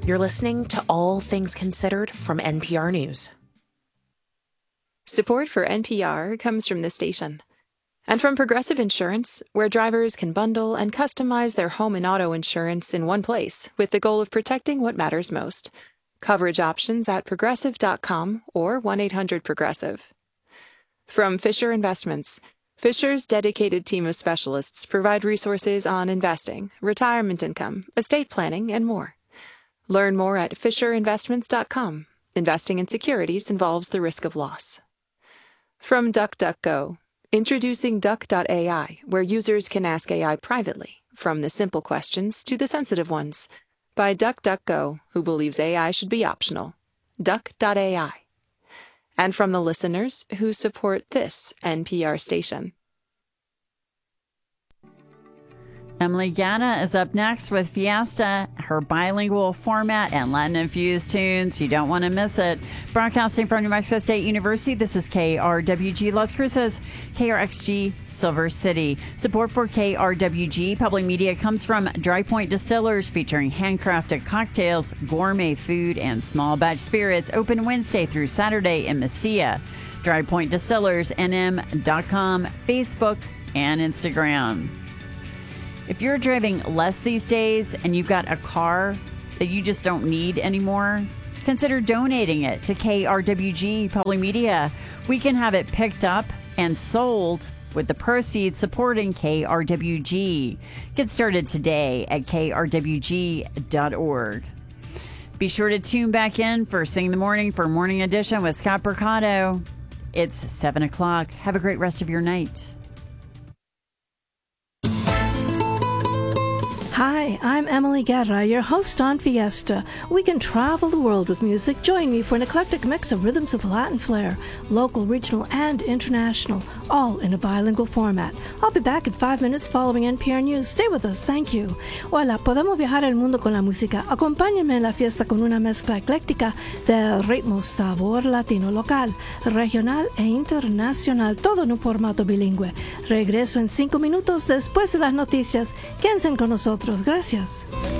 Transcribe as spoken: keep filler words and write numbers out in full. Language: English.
You're listening to All Things Considered from N P R News. Support for N P R comes from this station and from Progressive Insurance, where drivers can bundle and customize their home and auto insurance in one place with the goal of protecting what matters most. Coverage options at progressive dot com or one eight hundred progressive. From Fisher Investments, Fisher's dedicated team of specialists provide resources on investing, retirement income, estate planning, and more. Learn more at fisher investments dot com. Investing in securities involves the risk of loss. From DuckDuckGo, introducing Duck dot A I, where users can ask A I privately, from the simple questions to the sensitive ones, by DuckDuckGo, who believes A I should be optional. Duck dot A I. And from the listeners who support this N P R station. Emily Gatta is up next with Fiesta, her bilingual format and Latin-infused tunes. You don't want to miss it. Broadcasting from New Mexico State University, this is K R W G Las Cruces, K R X G Silver City. Support for K R W G Public Media comes from Dry Point Distillers, featuring handcrafted cocktails, gourmet food, and small batch spirits. Open Wednesday through Saturday in Mesilla. Dry Point Distillers, N M dot com, Facebook, and Instagram. If you're driving less these days and you've got a car that you just don't need anymore, consider donating it to K R W G Public Media. We can have it picked up and sold with the proceeds supporting K R W G. Get started today at K R W G dot org. Be sure to tune back in first thing in the morning for Morning Edition with Scott Mercado. It's seven o'clock. Have a great rest of your night. Hi, I'm Emily Guerra, your host on Fiesta. We can travel the world with music. Join me for an eclectic mix of rhythms with Latin flair, local, regional, and international, all in a bilingual format. I'll be back in five minutes following N P R News. Stay with us. Thank you. Hola, podemos viajar el mundo con la música. Acompáñenme en la fiesta con una mezcla ecléctica de ritmos, sabor latino, local, regional e internacional, todo en un formato bilingüe. Regreso en cinco minutos después de las noticias. Quédense con nosotros. Gracias.